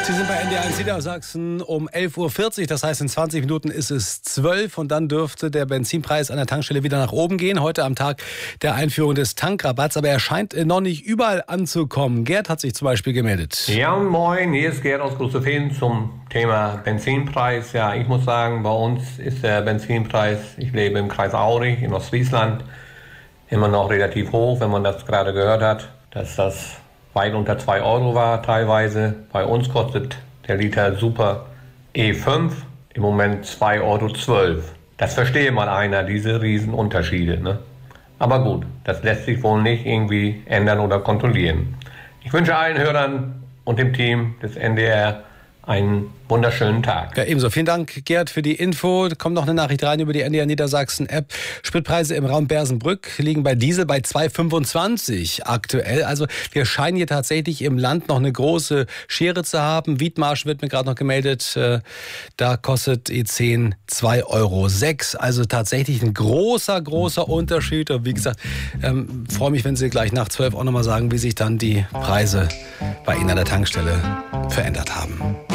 Sie sind bei NDR1 Niedersachsen um 11:40 Uhr, das heißt in 20 Minuten ist es 12 und dann dürfte der Benzinpreis an der Tankstelle wieder nach oben gehen. Heute am Tag der Einführung des Tankrabatts, aber er scheint noch nicht überall anzukommen. Gerd hat sich zum Beispiel gemeldet. Ja, moin, hier ist Gerd aus Großefehn zum Thema Benzinpreis. Ja, ich muss sagen, bei uns ist der Benzinpreis, ich lebe im Kreis Aurich in Ostfriesland, immer noch relativ hoch, wenn man das gerade gehört hat, dass das weit unter 2 Euro war teilweise. Bei uns kostet der Liter Super E5 im Moment 2,12 Euro. Das verstehe mal einer, diese Riesenunterschiede, ne? Aber gut, das lässt sich wohl nicht irgendwie ändern oder kontrollieren. Ich wünsche allen Hörern und dem Team des NDR einen wunderschönen Tag. Ja, ebenso. Vielen Dank, Gerd, für die Info. Kommt noch eine Nachricht rein über die NDR Niedersachsen App. Spritpreise im Raum Bersenbrück liegen bei Diesel bei 2,25 aktuell. Also wir scheinen hier tatsächlich im Land noch eine große Schere zu haben. Wiedmarsch wird mir gerade noch gemeldet. Da kostet E10 2,06 Euro. Also tatsächlich ein großer Unterschied. Und wie gesagt, freue mich, wenn Sie gleich nach 12 auch nochmal sagen, wie sich dann die Preise bei Ihnen an der Tankstelle verändert haben.